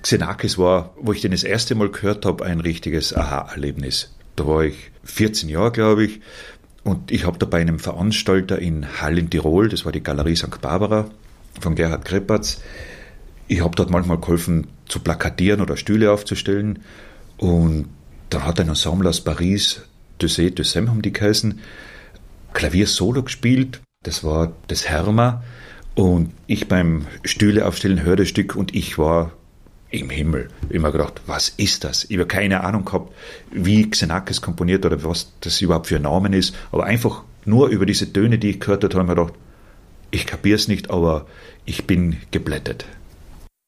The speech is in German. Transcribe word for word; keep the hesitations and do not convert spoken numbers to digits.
Xenakis war, wo ich den das erste Mal gehört habe, ein richtiges Aha-Erlebnis. Da war ich vierzehn Jahre, glaube ich, und ich habe da bei einem Veranstalter in Hall in Tirol, das war die Galerie Sankt Barbara von Gerhard Krepatz, ich habe dort manchmal geholfen zu plakatieren oder Stühle aufzustellen, und dann hat ein Ensemble aus Paris, Deuxé, Deuxem haben die geheißen, Klavier-Solo gespielt, das war das Herma, und ich beim Stühle aufstellen höre das Stück und ich war im Himmel. Ich habe mir gedacht, was ist das? Ich habe keine Ahnung gehabt, wie Xenakis komponiert oder was das überhaupt für ein Namen ist, aber einfach nur über diese Töne, die ich gehört habe, habe ich mir gedacht, ich kapiere es nicht, aber ich bin geblättet.